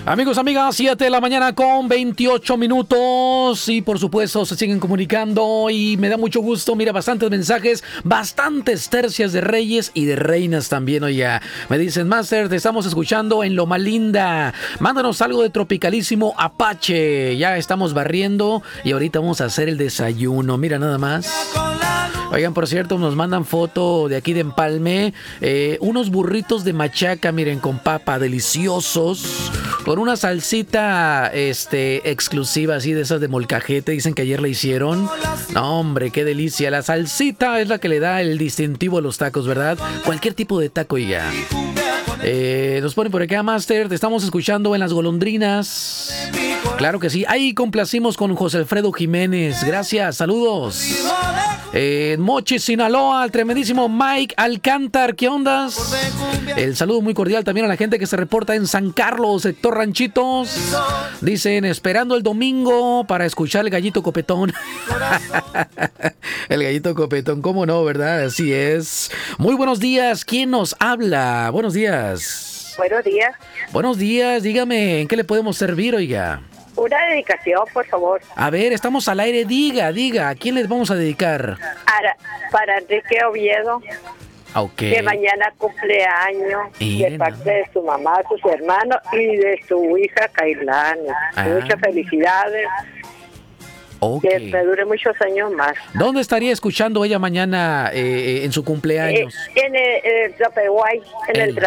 Amigos, amigas, 7 de la mañana con 28 minutos y por supuesto se siguen comunicando y me da mucho gusto, mira, bastantes mensajes, bastantes tercias de reyes y de reinas también, oiga. Me dicen, Master, te estamos escuchando en Loma Linda, mándanos algo de Tropicalísimo Apache, ya estamos barriendo y ahorita vamos a hacer el desayuno, mira nada más. Oigan, por cierto, nos mandan foto de aquí de Empalme, unos burritos de machaca, miren, con papa, deliciosos, con una salsita exclusiva, así de esas de molcajete, dicen que ayer la hicieron. No, hombre, qué delicia, la salsita es la que le da el distintivo a los tacos, ¿verdad? Cualquier tipo de taco y ya. Nos ponen por acá, Master, te estamos escuchando en Las Golondrinas. Claro que sí, ahí complacimos con José Alfredo Jiménez, gracias, saludos. Mochi, Sinaloa, el tremendísimo Mike Alcántar, ¿qué ondas? El saludo muy cordial también a la gente que se reporta en San Carlos, sector Ranchitos. Dicen, esperando el domingo para escuchar el gallito copetón. El gallito copetón, ¿cómo no, verdad? Así es. Muy buenos días, ¿quién nos habla? Buenos días. Buenos días. Buenos días, dígame, ¿en qué le podemos servir, oiga? Una dedicación, por favor. A ver, estamos al aire, diga, ¿a quién les vamos a dedicar? Para Enrique Oviedo, Okay. que mañana cumple años, de parte de su mamá, sus hermanos y de su hija Kailani. Muchas felicidades. Okay. Que me dure muchos años más. ¿Dónde estaría escuchando ella mañana en su cumpleaños? En el Trapeguay, en el